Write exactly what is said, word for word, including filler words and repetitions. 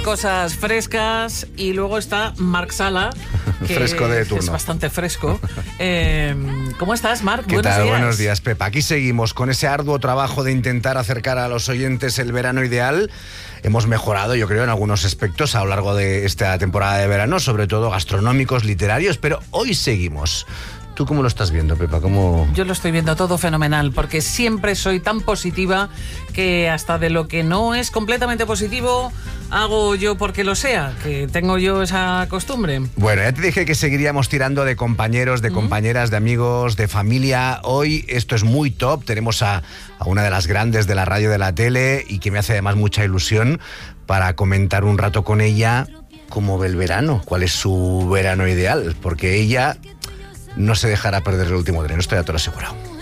cosas frescas. Y luego está Marc Sala, que fresco de turno. Es bastante fresco. Eh, ¿Cómo estás, Marc? ¿Qué Buenos tal? días. Buenos días, Pepa. Aquí seguimos con ese arduo trabajo de intentar acercar a los oyentes el verano ideal. Hemos mejorado, yo creo, en algunos aspectos a lo largo de esta temporada de verano, sobre todo gastronómicos, literarios, pero hoy seguimos. ¿Tú cómo lo estás viendo, Pepa? ¿Cómo... Yo lo estoy viendo todo fenomenal, porque siempre soy tan positiva que hasta de lo que no es completamente positivo hago yo porque lo sea, que tengo yo esa costumbre. Bueno, ya te dije que seguiríamos tirando de compañeros, de compañeras, de amigos, de familia. Hoy esto es muy top. Tenemos a, a una de las grandes de la radio y de la tele y que me hace además mucha ilusión para comentar un rato con ella cómo ve el verano, cuál es su verano ideal, porque ella no se dejará perder el último tren, esto ya te lo he asegurado.